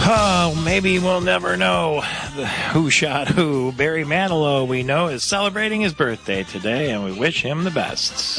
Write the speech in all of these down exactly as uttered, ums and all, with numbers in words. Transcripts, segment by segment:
Oh, maybe we'll never know the who shot who. Barry Manilow, we know, is celebrating his birthday today, and we wish him the best.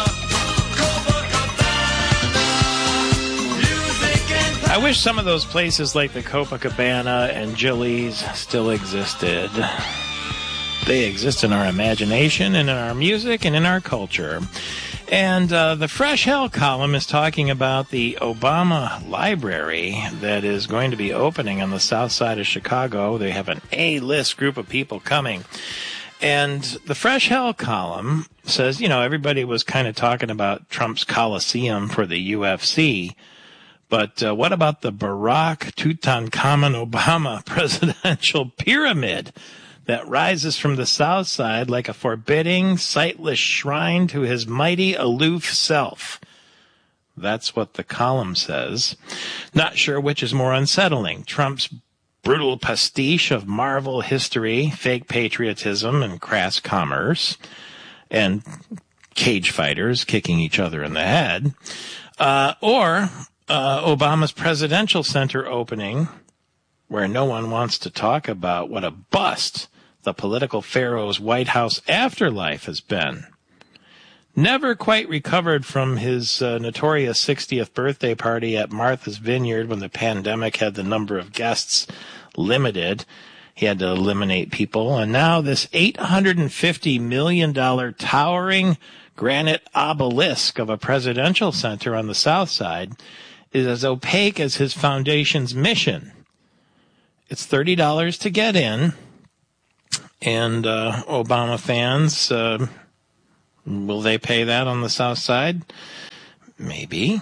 I wish some of those places like the Copacabana and Gillies still existed. They exist in our imagination and in our music and in our culture. And uh, the Fresh Hell column is talking about the Obama Library that is going to be opening on the south side of Chicago. They have an A-list group of people coming. And the Fresh Hell column says, you know, everybody was kind of talking about Trump's Coliseum for the U F C. But uh, what about the Barack Tutankhamun Obama presidential pyramid that rises from the south side like a forbidding, sightless shrine to his mighty, aloof self? That's what the column says. Not sure which is more unsettling, Trump's brutal pastiche of Marvel history, fake patriotism, and crass commerce, and cage fighters kicking each other in the head, uh, or uh, Obama's presidential center opening, where no one wants to talk about what a bust the political pharaoh's White House afterlife has been. Never quite recovered from his uh, notorious sixtieth birthday party at Martha's Vineyard when the pandemic had the number of guests limited. He had to eliminate people. And now this eight hundred fifty million dollars towering granite obelisk of a presidential center on the south side is as opaque as his foundation's mission. It's thirty dollars to get in, and uh, Obama fans, uh, will they pay that on the south side? Maybe.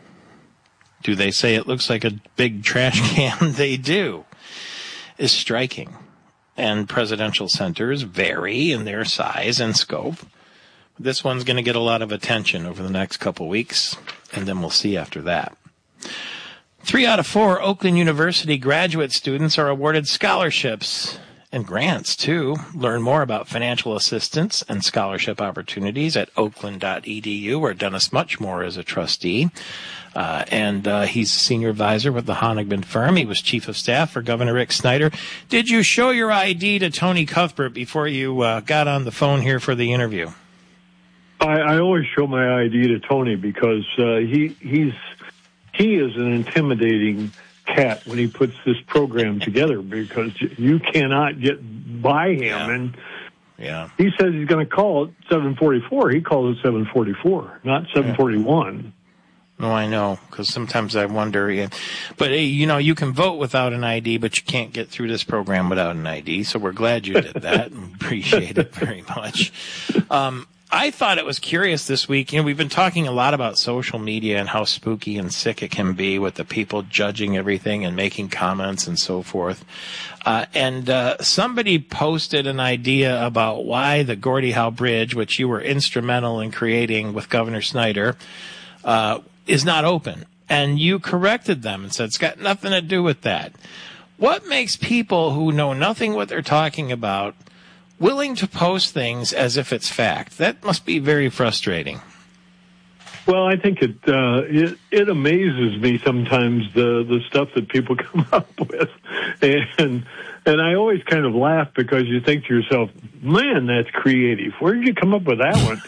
Do they say it looks like a big trash can? They do. It's striking. And presidential centers vary in their size and scope. This one's going to get a lot of attention over the next couple weeks, and then we'll see after that. Three out of four Oakland University graduate students are awarded scholarships and grants, too. Learn more about financial assistance and scholarship opportunities at oakland dot e d u, where Dennis Muchmore is a trustee. Uh, and uh, he's a senior advisor with the Honigman firm. He was chief of staff for Governor Rick Snyder. Did you show your I D to Tony Cuthbert before you uh, got on the phone here for the interview? I, I always show my I D to Tony because uh, he he's... He is an intimidating cat when he puts this program together because you cannot get by him. Yeah. And yeah. he says he's going to call it seven forty-four. He calls it seven forty-four, not seven forty-one. No, I know, because sometimes I wonder. Yeah. But, hey, you know, you can vote without an I D, but you can't get through this program without an I D. So we're glad you did that and appreciate it very much. Um, I thought it was curious this week. You know, we've been talking a lot about social media and how spooky and sick it can be with the people judging everything and making comments and so forth. Uh, and uh, somebody posted an idea about why the Gordie Howe Bridge, which you were instrumental in creating with Governor Snyder, uh, is not open. And you corrected them and said it's got nothing to do with that. What makes people who know nothing what they're talking about willing to post things as if it's fact? That must be very frustrating. Well, I think it uh, it, it amazes me sometimes the the stuff that people come up with, and and I always kind of laugh because you think to yourself, "Man, that's creative. Where did you come up with that one?"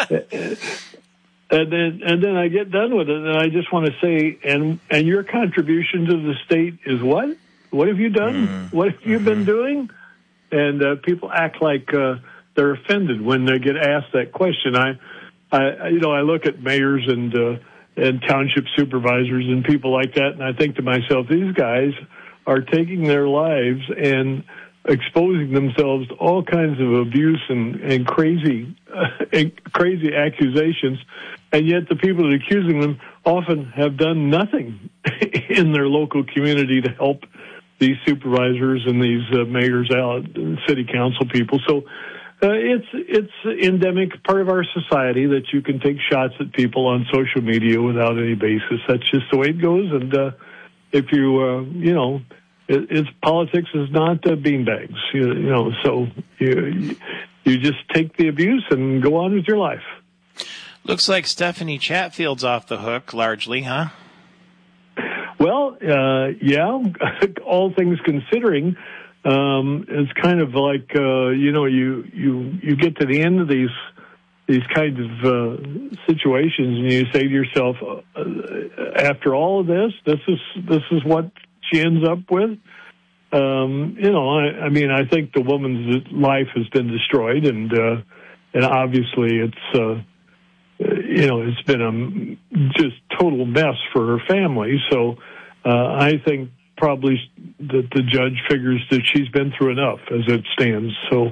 and then and then I get done with it, and I just want to say, and and your contribution to the state is what? What have you done? Mm. What have you mm-hmm. been doing? And uh, people act like uh, they're offended when they get asked that question. I, I, you know, I look at mayors and uh, and township supervisors and people like that, and I think to myself, these guys are taking their lives and exposing themselves to all kinds of abuse and, and crazy, uh, and crazy accusations, and yet the people that are accusing them often have done nothing in their local community to help these supervisors and these uh, mayors out, and city council people. So uh, it's it's endemic part of our society that you can take shots at people on social media without any basis. That's just the way it goes. And uh, if you, uh, you know, it, it's politics is not uh, beanbags, you, you know, so you, you just take the abuse and go on with your life. Looks like Stephanie Chatfield's off the hook largely, huh? Well, uh, yeah, all things considering, um, it's kind of like, uh, you know, you, you, you get to the end of these, these kinds of, uh, situations and you say to yourself, uh, after all of this, this is, this is what she ends up with. Um, you know, I, I mean, I think the woman's life has been destroyed and, uh, and obviously it's, uh, you know, it's been a just total mess for her family. So uh, I think probably that the judge figures that she's been through enough as it stands. So,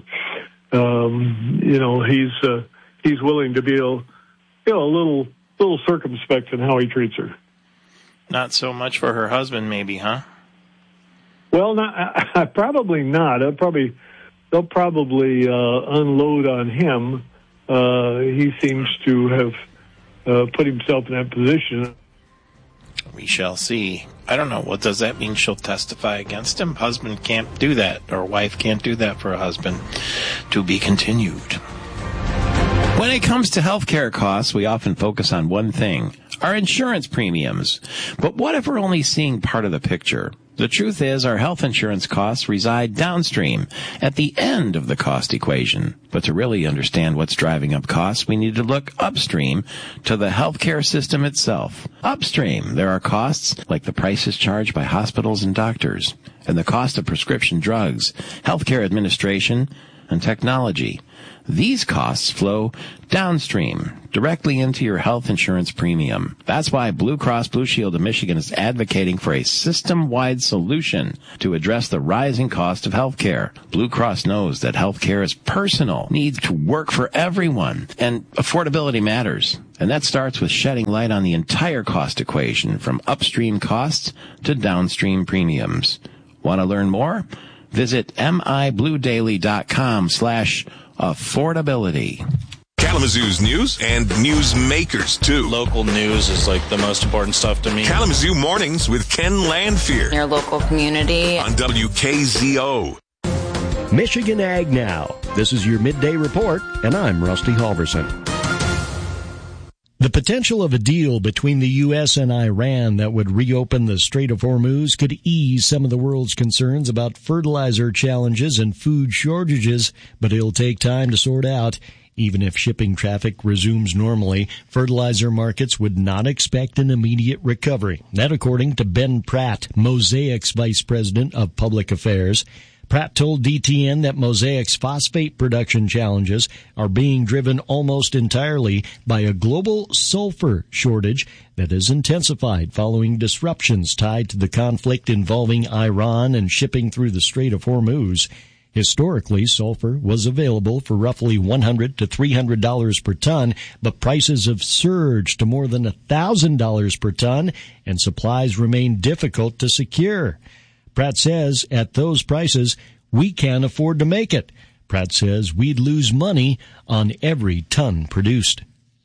um, you know, he's uh, he's willing to be a, you know, a little little circumspect in how he treats her. Not so much for her husband, maybe, huh? Well, not, I, I, probably not. I'll probably they'll probably uh, unload on him. Uh, he seems to have uh, put himself in that position. We shall see. I don't know. What does that mean? She'll testify against him? Husband can't do that, or wife can't do that for a husband. To be continued. When it comes to healthcare costs, we often focus on one thing, our insurance premiums. But what if we're only seeing part of the picture? The truth is, our health insurance costs reside downstream, at the end of the cost equation. But to really understand what's driving up costs, we need to look upstream to the healthcare system itself. Upstream, there are costs like the prices charged by hospitals and doctors, and the cost of prescription drugs, healthcare administration, and technology. These costs flow downstream, directly into your health insurance premium. That's why Blue Cross Blue Shield of Michigan is advocating for a system-wide solution to address the rising cost of healthcare. Blue Cross knows that healthcare is personal, needs to work for everyone, and affordability matters. And that starts with shedding light on the entire cost equation, from upstream costs to downstream premiums. Want to learn more? Visit mibluedaily.com slash affordability. Kalamazoo's news and newsmakers, too. Local news is like the most important stuff to me. Kalamazoo Mornings with Ken Landfear. Your local community. On W K Z O. Michigan Ag Now. This is your midday report, and I'm Rusty Halverson. The potential of a deal between the U S and Iran that would reopen the Strait of Hormuz could ease some of the world's concerns about fertilizer challenges and food shortages, but it'll take time to sort out. Even if shipping traffic resumes normally, fertilizer markets would not expect an immediate recovery. That according to Ben Pratt, Mosaic's Vice President of Public Affairs. Pratt told D T N that Mosaic's phosphate production challenges are being driven almost entirely by a global sulfur shortage that has intensified following disruptions tied to the conflict involving Iran and shipping through the Strait of Hormuz. Historically, sulfur was available for roughly one hundred to three hundred dollars per ton, but prices have surged to more than one thousand dollars per ton, and supplies remain difficult to secure. Pratt says at those prices, we can't afford to make it. Pratt says we'd lose money on every ton produced.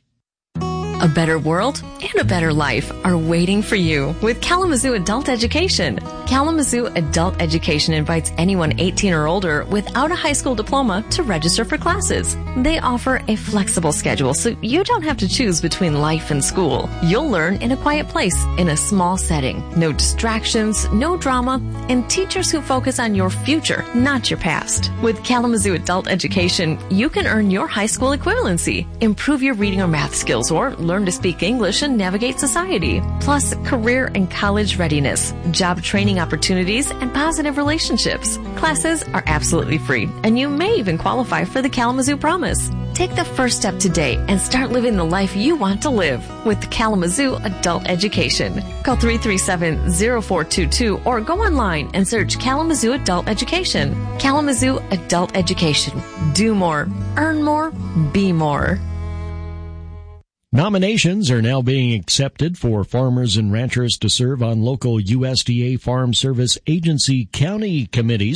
A better world and a better life are waiting for you with Kalamazoo Adult Education. Kalamazoo Adult Education invites anyone eighteen or older without a high school diploma to register for classes. They offer a flexible schedule so you don't have to choose between life and school. You'll learn in a quiet place, in a small setting. No distractions, no drama, and teachers who focus on your future, not your past. With Kalamazoo Adult Education, you can earn your high school equivalency, improve your reading or math skills, or learn to speak English and navigate society. Plus, career and college readiness, job training opportunities, and positive relationships. Classes are absolutely free, and you may even qualify for the Kalamazoo Promise. Take the first step today and start living the life you want to live with Kalamazoo Adult Education. Call three three seven, zero four two two or go online and search Kalamazoo Adult Education. Kalamazoo Adult Education. Do more, earn more, be more. Nominations are now being accepted for farmers and ranchers to serve on local U S D A Farm Service Agency county committees.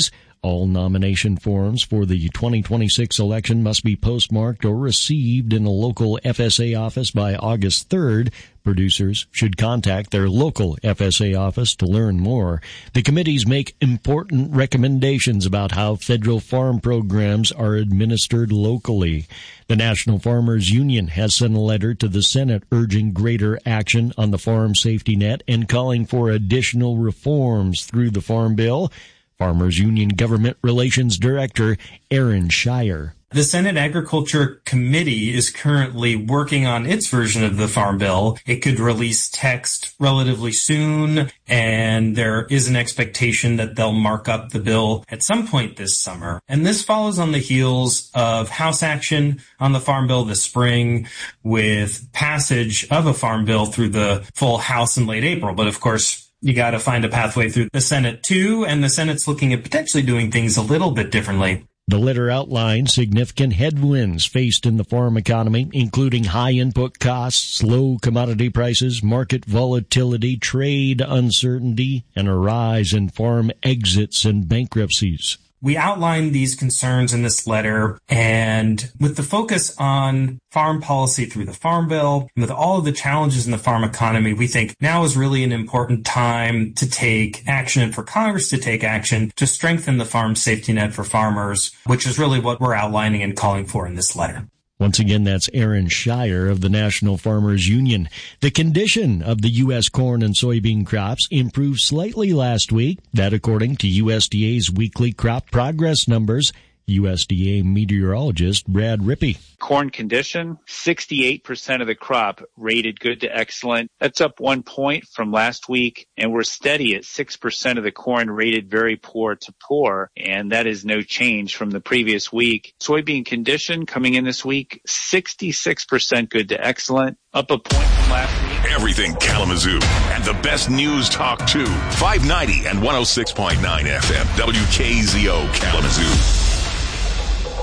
All nomination forms for the twenty twenty-six election must be postmarked or received in a local F S A office by August third. Producers should contact their local F S A office to learn more. The committees make important recommendations about how federal farm programs are administered locally. The National Farmers Union has sent a letter to the Senate urging greater action on the farm safety net and calling for additional reforms through the Farm Bill. Farmers Union Government Relations Director Aaron Shire. The Senate Agriculture Committee is currently working on its version of the Farm Bill. It could release text relatively soon, and there is an expectation that they'll mark up the bill at some point this summer. And this follows on the heels of House action on the Farm Bill this spring, with passage of a Farm Bill through the full House in late April. But of course, you got to find a pathway through the Senate too, and the Senate's looking at potentially doing things a little bit differently. The letter outlines significant headwinds faced in the farm economy, including high input costs, low commodity prices, market volatility, trade uncertainty, and a rise in farm exits and bankruptcies. We outlined these concerns in this letter, and with the focus on farm policy through the Farm Bill, and with all of the challenges in the farm economy, we think now is really an important time to take action and for Congress to take action to strengthen the farm safety net for farmers, which is really what we're outlining and calling for in this letter. Once again, that's Aaron Shire of the National Farmers Union. The condition of the U S corn and soybean crops improved slightly last week. That according to U S D A's weekly crop progress numbers. U S D A meteorologist Brad Rippey. Corn condition, sixty-eight percent of the crop rated good to excellent. That's up one point from last week, and we're steady at six percent of the corn rated very poor to poor, and that is no change from the previous week. Soybean condition coming in this week, sixty-six percent good to excellent, up a point from last week. Everything Kalamazoo and the best news talk too. five ninety and one oh six point nine F M, W K Z O Kalamazoo.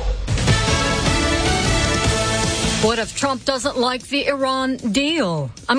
What if Trump doesn't like the Iran deal? I'm